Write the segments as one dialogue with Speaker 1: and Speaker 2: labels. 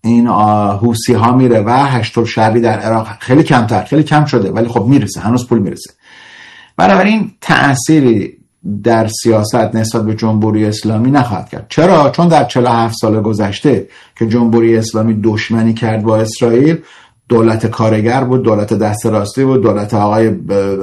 Speaker 1: این حوثی ها میره و هشت‌الشعبی در عراق خیلی کم شده، ولی خب میرسه، هنوز پول میرسه. بنابراین تأثیری در سیاست نسبت به جمهوری اسلامی نخواهد کرد. چرا؟ چون در 47 سال گذشته که جمهوری اسلامی دشمنی کرد با اسرائیل، دولت کارگر بود، دولت دست راستی بود، دولت آقای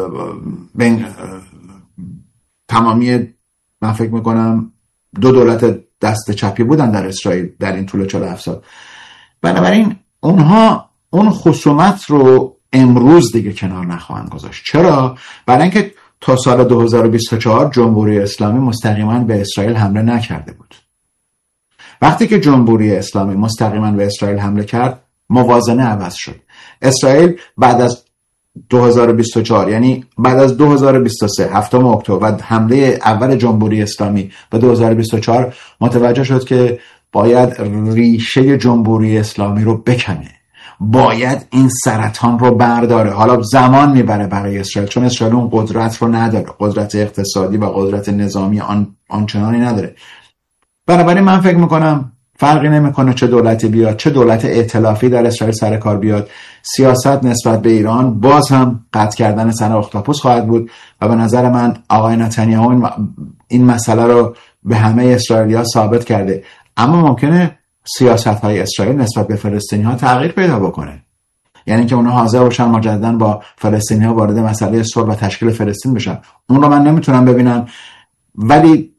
Speaker 1: تمامی، من فکر میکنم 2 دولت دست چپی بودن در اسرائیل در این طول 47 سال. بنابراین اونها اون خصومت رو امروز دیگه کنار نخواهند گذاشت. چرا؟ برای اینکه تا سال 2024 جمهوری اسلامی مستقیما به اسرائیل حمله نکرده بود. وقتی که جمهوری اسلامی مستقیما به اسرائیل حمله کرد، موازنه عوض شد. اسرائیل بعد از 2024، یعنی بعد از 2023 هفتم اکتبر و حمله اول جمهوری اسلامی به 2024 متوجه شد که باید ریشه جمهوری اسلامی رو بکنه، باید این سرطان رو برداره. حالا زمان میبره برای اسرائیل، چون اسرائیل اون قدرت رو نداره، قدرت اقتصادی و قدرت نظامی آنچنانی نداره. بنابراین من فکر میکنم فرقی نمیکنه چه دولتی بیاد، چه دولت ائتلافی در اسرائیل سر کار بیاد، سیاست نسبت به ایران باز هم قطع کردن سن اختاپوس خواهد بود و به نظر من آقای نتانیاهو این مسئله رو به همه اسرائیلی‌ها ثابت کرده. اما ممکنه سیاست‌های اسرائیل نسبت به فلسطینی‌ها تغییر پیدا بکنه، یعنی که اونها حاضر باشن مجدداً با فلسطینی‌ها وارد مسئله صلح و تشکیل فلسطین بشن. اون رو من نمیتونم ببینم، ولی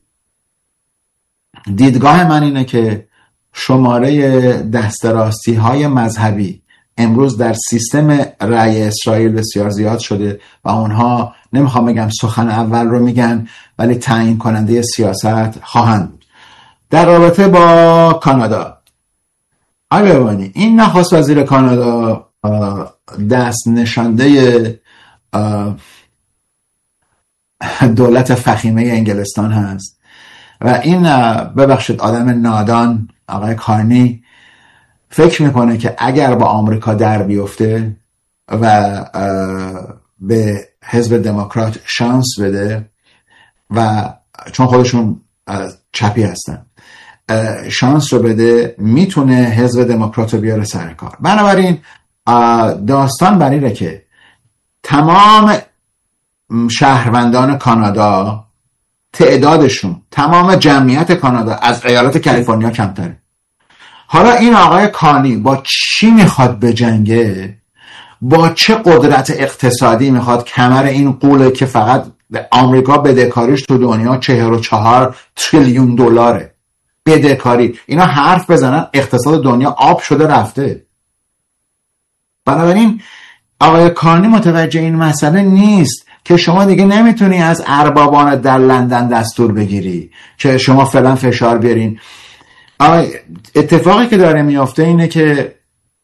Speaker 1: دیدگاه من اینه که شماره دست راستی های مذهبی امروز در سیستم رأی اسرائیل بسیار زیاد شده و اونها، نمیخوام بگم سخن اول رو میگن، ولی تعیین کننده سیاست خواهند بود. در رابطه با کانادا، آقای بوانی، این نخست وزیر کانادا دست نشانده دولت فخیمه انگلستان هست و این، ببخشید، آدم نادان آقای کارنی فکر میکنه که اگر با آمریکا در بیفته و به حزب دموکرات شانس بده، و چون خودشون چپی هستن شانس رو بده، میتونه حزب دموکرات رو بیاره سر کار. بنابراین داستان بر اینه که تمام شهروندان کانادا، تعدادشون، تمام جمعیت کانادا از ایالت کالیفرنیا کمتره. حالا این آقای کانی با چی میخواد بجنگه؟ با چه قدرت اقتصادی میخواد کمر این قوله که فقط آمریکا بدهکاریش تو دنیا 44 تریلیون دلاره بدهکاری، اینا حرف بزنن اقتصاد دنیا آب شده رفته. بنابراین آقای کانی متوجه این مسئله نیست که شما دیگه نمیتونی از اربابان در لندن دستور بگیری که شما فعلا فشار بیارین. اتفاقی که داره میافته اینه که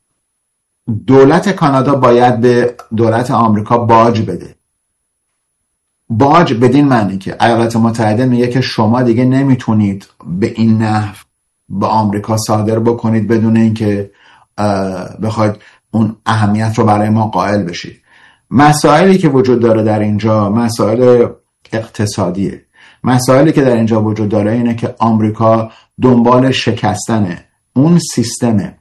Speaker 1: دولت کانادا باید به دولت آمریکا باج بده. باج بدین معنی که ایالات متحده میگه که شما دیگه نمیتونید به این نحو به آمریکا صادر بکنید بدون اینکه بخواید اون اهمیت رو برای ما قائل بشید. مسائلی که وجود داره در اینجا مسائل اقتصادیه. مسائلی که در اینجا وجود داره اینه که آمریکا دنبال شکستن اون سیستم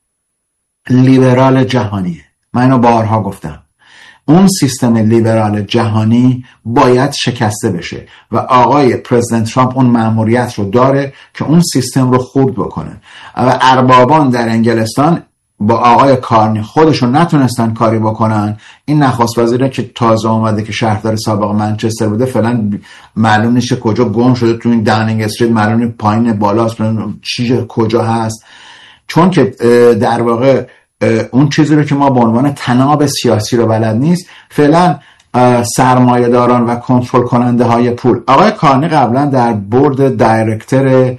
Speaker 1: لیبرال جهانیه. من اینو بارها گفتم، اون سیستم لیبرال جهانی باید شکسته بشه و آقای پرزیدنت ترامپ اون مأموریت رو داره که اون سیستم رو خورد بکنه و اربابان در انگلستان با آقای کارنی خودشون نتونستن کاری بکنن. این نخست وزیره که تازه اومده که شهردار سابق منچستر بوده، فعلا معلوم نیست کجا گم شده تو این داونینگ استریت، معلوم نیست پایین بالاست، چیز کجا هست، چون که در واقع اون چیزی رو که ما به عنوان تناب سیاسی رو بلد نیست. فعلا سرمایه داران و کنترل کننده های پول، آقای کارنی قبلا در بورد دایرکتر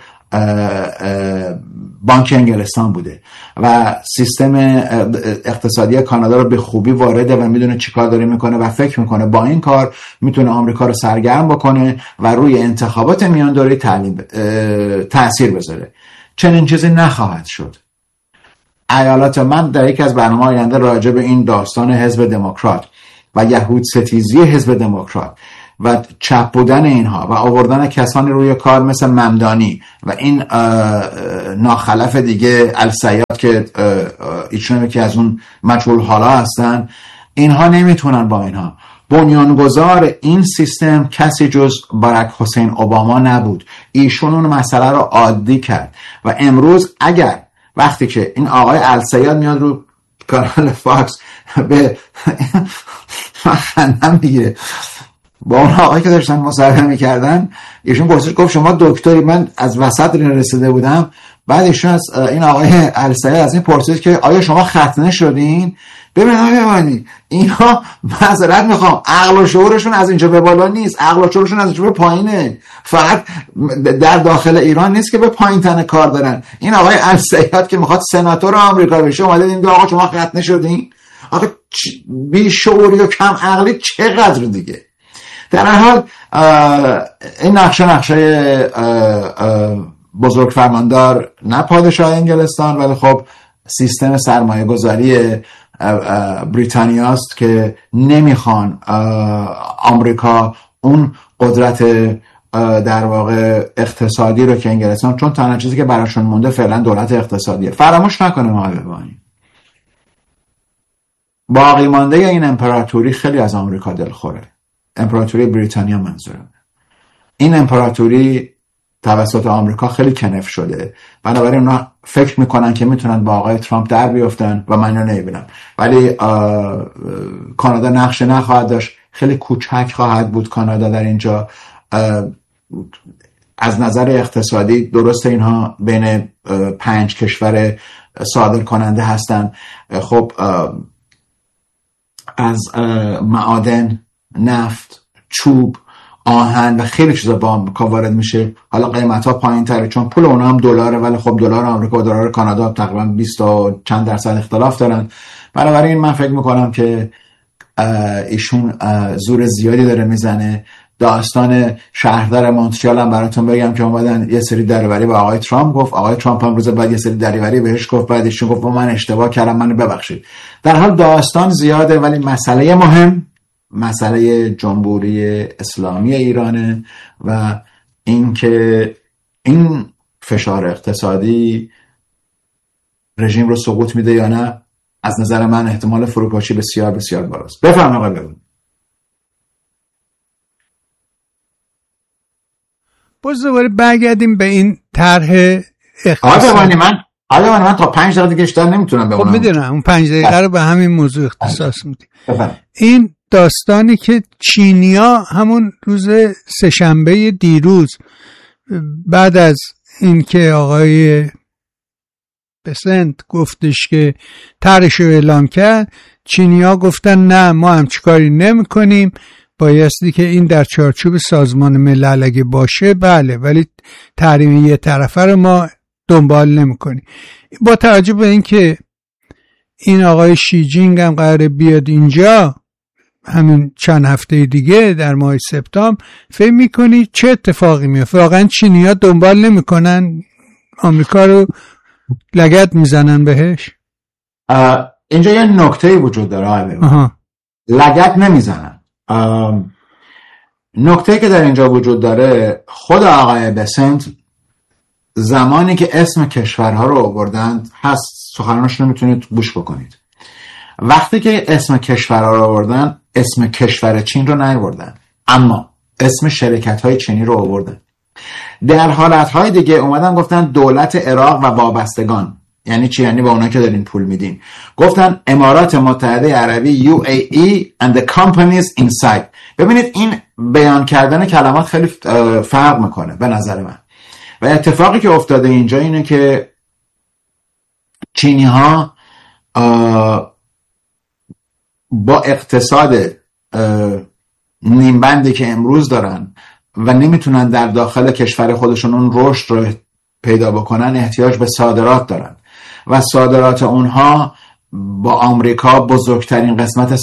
Speaker 1: بانک انگلستان بوده و سیستم اقتصادی کانادا رو به خوبی وارده و میدونه چی کار داره میکنه و فکر میکنه با این کار میتونه آمریکا رو سرگرم بکنه و روی انتخابات میان دوره تأثیر بذاره. چنین چیزی نخواهد شد. ایالات، من در یک از برنامه آینده راجع به این داستان حزب دموکرات و یهود ستیزی حزب دموکرات و چپ بودن اینها و آوردن کسانی روی کار مثل ممدانی و این ناخلف دیگه السیاد که ایشون یکی از اون مجهول حالا هستن، اینها نمیتونن با اینها. بنیانگذار این سیستم کسی جز باراک حسین اوباما نبود. ایشون اون مسئله رو عادی کرد و امروز اگر وقتی که این آقای السیاد میاد رو کانال فاکس به خندم میگیره با اون آقایی که داشتن مصاحبه میکردن، ایشون گفت شما دکتری، من از وسط رسیده بودم، بعد ایشون از این آقای السیاد از این پرسید که آیا شما ختنه شدین؟ ببینید اینا معذرت میخوام، عقل و شعورشون از اینجا به بالا نیست، عقل و شعورشون از اینجا به پایینه. فقط در داخل ایران نیست که به پایین تنه کار دارن. این آقای السیاد که میخواد سناتور آمریکا بشه اومده میگه آقا شما ختنه شدین؟ آقا بی شعوری و کم عقلی چقدر دیگه. در هر حال این نقشه بزرگ فرماندار نه پادشاه انگلستان، ولی خب سیستم سرمایه گذاری بریتانیاست که نمیخوان آمریکا اون قدرت در واقع اقتصادی رو که انگلستان، چون تنها چیزی که براشون مونده فعلا دولت اقتصادیه. فراموش نکنه محببانی، باقی مانده این امپراتوری خیلی از آمریکا دلخوره. امپراتوری بریتانیا منظورم. این امپراتوری توسط آمریکا خیلی کنف شده، بنابراین اونا فکر میکنن که میتونن با آقای ترامپ در بیفتن و من رو نمیبینم. ولی کانادا نقش نخواهد داشت، خیلی کوچک خواهد بود کانادا در اینجا. از نظر اقتصادی درست اینها بین 5 کشور صادر کننده هستن. خب از معادن، نفت، چوب، آهن و خیلی چیزا با آمریکا وارد میشه. حالا قیمت ها پایین تره چون پول اونا هم دلاره، ولی خب دلار آمریکا و دلار کانادا تقریبا 20 و چند درصد اختلاف دارن. بنابراین من فکر میکنم که ایشون زور زیادی داره میزنه. داستان شهردار مونتریال هم براتون بگم که اومدن یه سری دریوری به آقای ترامپ گفت، آقای ترامپ هم روز بعد یه سری دریوری بهش گفت، بعد ایشون گفت من اشتباه کردم، منو ببخشید. در حال داستان زیاده، ولی مسئله مهم مسئله جمهوری اسلامی ایرانه و اینکه این فشار اقتصادی رژیم رو سقوط میده یا نه. از نظر من احتمال فروپاشی بسیار بسیار بالاست. بفرمایید آقای بگون.
Speaker 2: باز دوباره برگردیم به این طرح
Speaker 1: اقتصادی. آقای من تا 5 دقیقه دیگه بیشتر نمیتونم بمونم.
Speaker 2: خب میدونم اون 5 دقیقه رو به همین موضوع اختصاص میدیم. این داستانی که چینیا همون روز سه‌شنبه دیروز بعد از اینکه آقای بسنت گفتش که طرحش رو اعلام کرد، چینیا گفتن نه ما هم چیکاری نمی کنیم، بایستی که این در چارچوب سازمان ملل اگه باشه بله، ولی تحریم یه طرفه رو ما دنبال نمی کنیم. با توجه به اینکه این آقای شی جینگ هم قراره بیاد اینجا همین چند هفته دیگه در ماه سپتامبر، فکر میکنی چه اتفاقی میفته؟ واقعا چینی‌ها دنبال نمیکنن آمریکا رو لگد میزنن بهش؟
Speaker 1: اینجا یه نکته وجود داره لگد نمیزنن. نکته که در اینجا وجود داره، خود آقای بسنت زمانی که اسم کشورها رو آوردند هست، سخنانش رو میتونید گوش بکنید. وقتی که اسم کشورها رو آوردن، اسم کشور چین رو نیاوردن، اما اسم شرکت‌های چینی رو آوردن. در حالت‌های دیگه اومدن گفتن دولت عراق و وابستگان. یعنی چی؟ یعنی با اونا که دارین پول میدین. گفتن امارات متحده عربی UAE and the companies inside. ببینید این بیان کردن کلمات خیلی فرق میکنه به نظر من. و اتفاقی که افتاده اینجا اینه که چینی ها با اقتصاد نیمبندی که امروز دارن و نمیتونن در داخل کشور خودشون اون رشد رو پیدا بکنن، احتیاج به صادرات دارن و صادرات اونها با آمریکا بزرگترین قسمت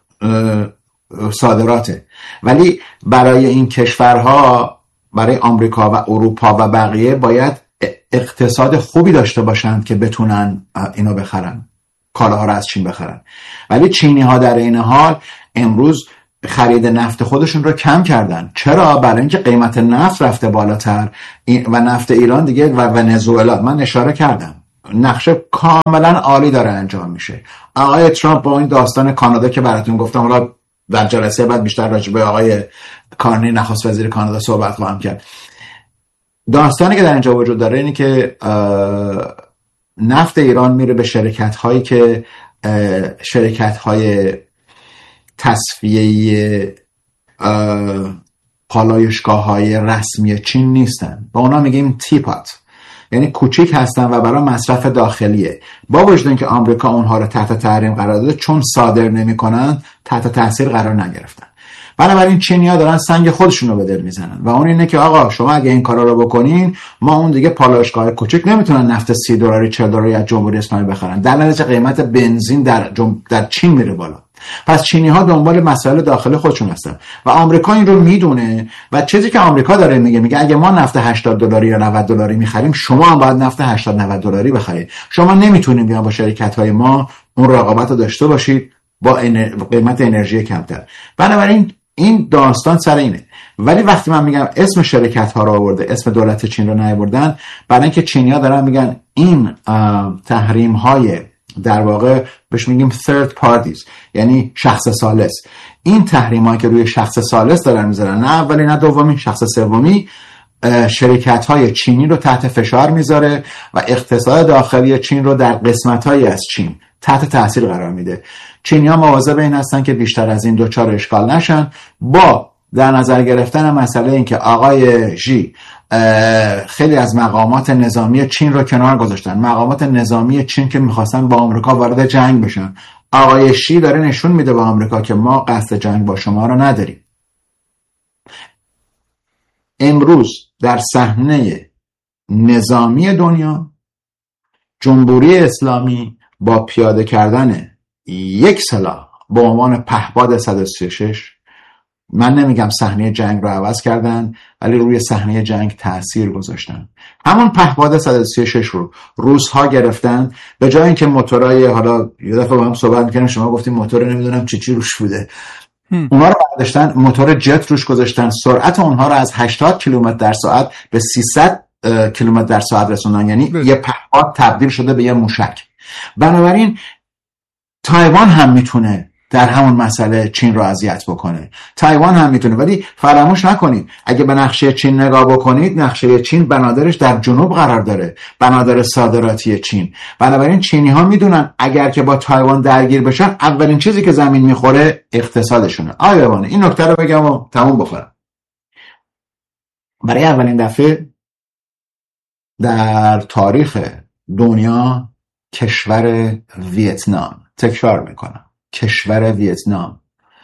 Speaker 1: صادراته. ولی برای این کشورها، برای آمریکا و اروپا و بقیه، باید اقتصاد خوبی داشته باشند که بتونن اینو بخرن، کالاها رو از چین بخرن. ولی چینی ها در این حال امروز خرید نفت خودشون رو کم کردن. چرا؟ برای اینکه قیمت نفت رفته بالاتر و نفت ایران دیگه و ونزوئلا، من اشاره کردم، نقشه کاملا عالی داره انجام میشه. آقای ترامپ با این داستان کانادا که براتون گفتم، حالا در جلسه بعد بیشتر راجع به آقای کارنی نخست وزیر کانادا صحبت خواهم کرد. داستانی که در اینجا وجود داره اینه که نفت ایران میره به شرکت های تصفیه پالایشگاه های رسمی چین نیستن. با اونا میگیم تیپات، یعنی کوچیک هستن و برای مصرف داخلیه. با وجود اینکه آمریکا اونها رو تحت تحریم قرار داده، چون صادر نمی‌کنن تحت تاثیر قرار نگرفتن. بنابراین چینی‌ها دارن سنگ خودشون رو به دل میزنن و اون اینه که آقا شما اگه این کارا رو بکنین، ما اون دیگه پالایشگاه کوچیک نمیتونن نفت $30 $40 از جمهوری اسلامی بخرن. در نتیجه قیمت بنزین در چین میره بالا. پس چینی‌ها دنبال مسائل داخلی خودشون هستن و آمریکا این رو میدونه و چیزی که آمریکا داره میگه اگه ما نفت $80 یا $90 میخریم، شما هم باید نفت $80-90 بخرید. شما نمیتونید با شرکت‌های ما اون رقابت رو داشته باشید با قیمت انرژی کمتر. بنابراین این داستان سر اینه. ولی وقتی من میگم اسم شرکت‌ها رو آورده، اسم دولت چین رو نیاوردن، برای اینکه چینی‌ها دارن میگن این تحریم‌های در واقع بهش میگیم third parties، یعنی شخص ثالث. این تحریم‌هایی که روی شخص ثالث دارن میذارن، نه اولی نه دومی، شخص سومی، شرکت‌های چینی رو تحت فشار میذاره و اقتصاد داخلی چین رو در قسمت‌هایی از چین تحت تاثیر قرار میده. چینی‌ها مواظب این هستن که بیشتر از این دوچار اشکال نشن، با در نظر گرفتن مسئله این که آقای ژی خیلی از مقامات نظامی چین رو کنار گذاشتن. مقامات نظامی چین که میخواستن با آمریکا وارد جنگ بشن، آقای شی داره نشون میده به آمریکا که ما قصد جنگ با شما رو نداریم. امروز در صحنه نظامی دنیا، جمهوری اسلامی با پیاده کردن یک سلاح به عنوان پهپاد 136، من نمیگم صحنه جنگ رو عوض کردن، ولی روی صحنه جنگ تأثیر گذاشتن. همون پهپاد 136 رو روس‌ها گرفتن، به جای اینکه موتورای، حالا یه دفعه با هم صحبت می‌کردیم، شما گفتیم موتور نمیدونم چی روش بوده، اونها رو برداشتن، موتور جت روش گذاشتن، سرعت اونها رو از 80 کیلومتر در ساعت به 300 کیلومتر در ساعت رسوندن. یعنی یه پهپاد تبدیل شده به یه موشک. بنابراین تایوان هم میتونه در همون مسئله چین رو اذیت بکنه. تایوان هم میتونه، ولی فراموش نکنید اگه به نقشه چین نگاه بکنید، نقشه چین بنادرش در جنوب قرار داره، بنادر صادراتی چین. بنابراین چینی ها میدونن اگر که با تایوان درگیر بشن، اولین چیزی که زمین میخوره اقتصادشونه. آیوانه این نکته رو بگم و تموم بخورم. برای اولین دفعه در تاریخ دنیا کشور ویتنام، تکرار میکنم، کشور ویتنام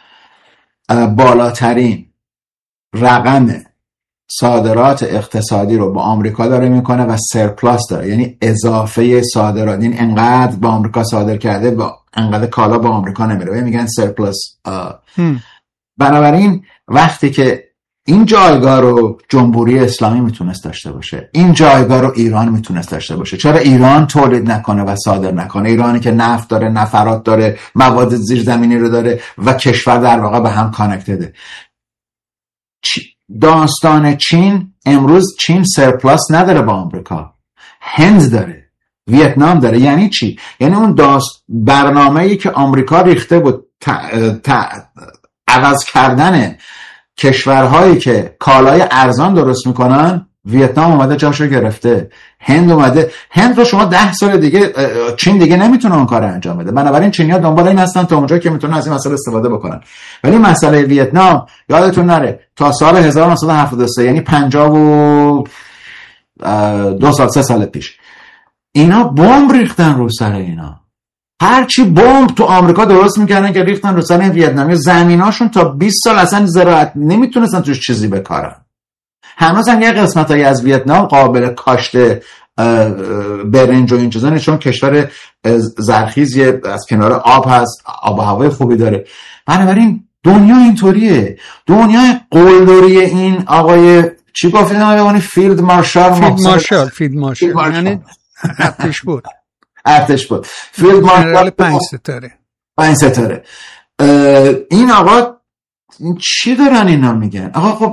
Speaker 1: بالاترین رقم صادرات اقتصادی رو با آمریکا داره میکنه و سرپلاس داره، یعنی اضافه صادرات. این انقدر با آمریکا صادر کرده، با انقدر کالا با آمریکا نمیره، میگن سرپلاس. بنابراین وقتی که این جایگاه رو جمهوری اسلامی میتونست داشته باشه، این جایگاه رو ایران میتونست داشته باشه. چرا ایران تولید نکنه و صادر نکنه؟ ایرانی که نفت داره، نفرات داره، مواد زیرزمینی رو داره و کشور در واقع به هم کانکتده. داستان چین، امروز چین سرپلاس نداره با آمریکا، هند داره، ویتنام داره. یعنی چی؟ یعنی اون برنامه‌ای که آمریکا ریخته بود عوض کردن کشورهایی که کالای ارزان درست میکنن، ویتنام اومده جاشو گرفته، هند اومده. هند رو شما 10 سال دیگه چین دیگه نمیتونه اون کار انجام بده. بنابراین چینی‌ها دنبال این هستن تا اونجایی که میتونن از این مسئله استفاده بکنن. ولی مسئله ویتنام یادتون نره تا سال 1973، یعنی 52 سال 3 سال پیش، اینا بمب ریختن رو سر اینا. هرچی بمب تو آمریکا درست میکردن که ریختن رو سر این ویتنامی، زمیناشون تا 20 سال اصلا زراعت نمیتونستن توش چیزی بکارن. هنوز هم یه قسمتایی از ویتنام قابل کاشت برنج و این چیزا نیست، چون کشور زرخیزی از کنار آب هست، آب و هوای خوبی داره. بنابراین دنیا اینطوریه. دنیا قلدری این آقای چی گفتین آقای فیلد مارشال یعنی ارتش بود فیلد مارشال
Speaker 2: 5 ستاره.
Speaker 1: این آقا این چی دارن اینا میگن؟ آقا خب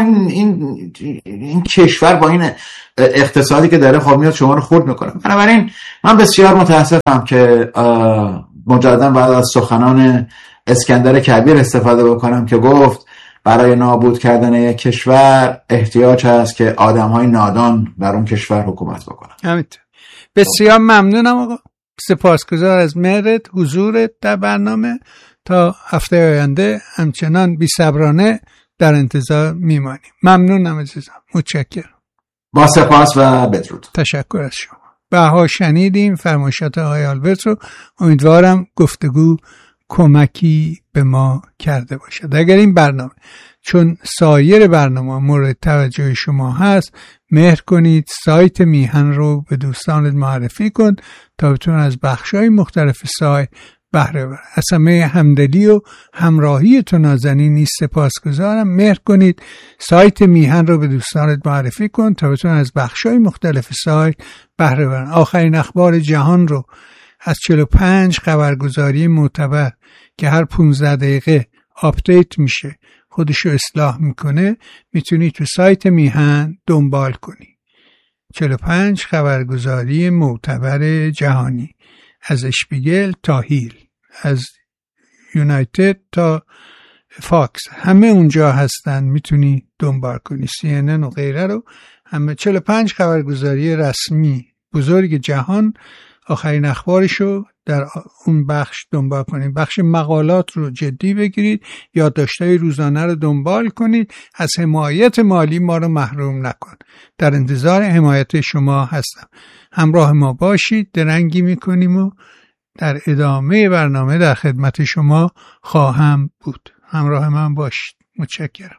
Speaker 1: این کشور با این اقتصادی که داره خب میاد شما رو خورد میکنه. بنابراین من بسیار متاسفم که مجددا بعد از سخنان اسکندر کبیر استفاده بکنم که گفت برای نابود کردن یک کشور احتیاج هست که آدم‌های نادان در اون کشور حکومت بکنن.
Speaker 2: همینطور. بسیار ممنونم آقا. سپاسگزار از مهرت، حضورت در برنامه. تا هفته آینده همچنان بی‌صبرانه در انتظار میمانیم. ممنونم عزیزم. متشکرم.
Speaker 1: با سپاس و بدرود.
Speaker 2: تشکر از شما. بها شنیدیم فرمایشات آقای آلبرت رو. امیدوارم گفتگو کمکی به ما کرده باشد. اگر این برنامه چون سایر برنامه مورد توجه شما هست، مهر کنید سایت میهن رو به دوستانت معرفی کن تا بتونن از بخش‌های مختلف سایت بهره ببرن. از همه همدلی و همراهی تو نازنین سپاسگزارم. مهر کنید سایت میهن رو به دوستانت معرفی کن تا بتونن از بخش‌های مختلف سایت بهره ببرن. آخرین اخبار جهان رو از 45 خبرگزاری معتبر که هر 15 دقیقه آپدیت میشه، خودشو اصلاح میکنه، میتونی تو سایت میهن دنبال کنی. 45 خبرگزاری معتبر جهانی، از اشپیگل تا هیل، از یونایتد تا فاکس، همه اونجا هستن، میتونی دنبال کنی. CNN و غیره رو همه 45 خبرگزاری رسمی بزرگ جهان آخرین اخبارشو در اون بخش دنبال کنید. بخش مقالات رو جدی بگیرید، یادداشت‌های روزانه رو دنبال کنید. از حمایت مالی ما رو محروم نکن. در انتظار حمایت شما هستم. همراه ما باشید، درنگی میکنیم و در ادامه برنامه در خدمت شما خواهم بود. همراه من باشید. متشکرم.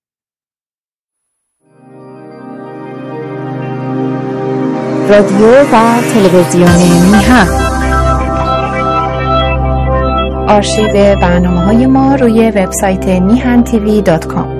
Speaker 3: رادیو و تلویزیون میهن. آرشیو برنامه‌های ما روی وبسایت mihan tv.com.